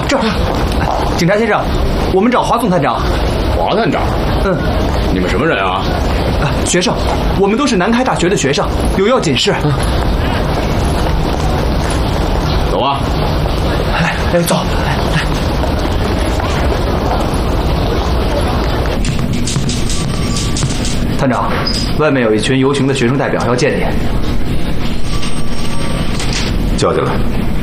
这儿。警察先生，我们找华总探长。 华探长？ 嗯。 你们什么人啊？ 学生，我们都是南开大学的学生，有要紧事。 走啊！ 来，走。来。探长，外面有一群游行的学生代表要见你。 叫进来。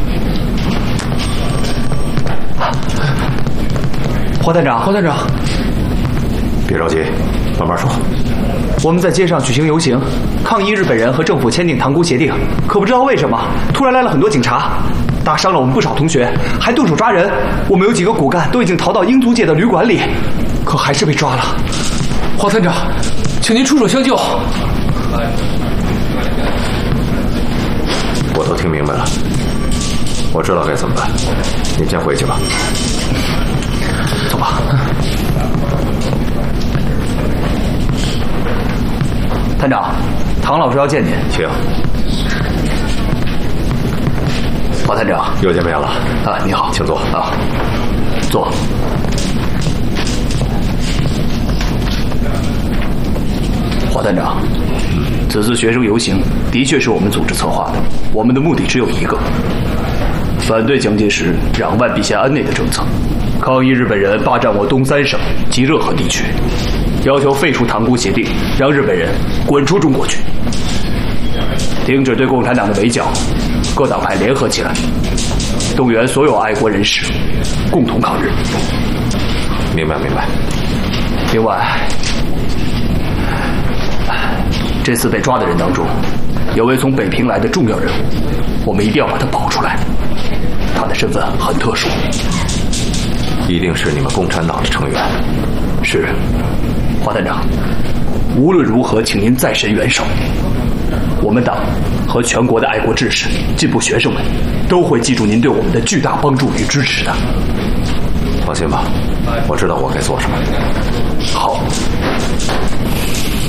华探长， 别着急，慢慢说。 我们在街上举行游行，抗议日本人和政府签订塘沽协定，可不知道为什么突然来了很多警察，打伤了我们不少同学，还动手抓人。我们有几个骨干都已经逃到英租界的旅馆里，可还是被抓了。 华探长，请您出手相救。 我都听明白了，我知道该怎么办。你先回去吧。 走吧。探长，唐老师要见您。 请。 华探长， 又见面了。 你好， 请坐。 坐。华探长，此次学生游行的确是我们组织策划的，我们的目的只有一个：反对蒋介石攘外必先安内的政策，抗议日本人霸占我东三省及热河地区，要求废除塘沽协定，让日本人滚出中国去，停止对共产党的围剿，各党派联合起来，动员所有爱国人士，共同抗日。 明白。 另外，这次被抓的人当中，有位从北平来的重要人物，我们一定要把他保出来。他的身份很特殊， 一定是你们共产党的成员。 是，华探长，无论如何，请您再伸援手。我们党和全国的爱国志士、进步学生们都会记住您对我们的巨大帮助与支持的。 放心吧，我知道我该做什么。 好。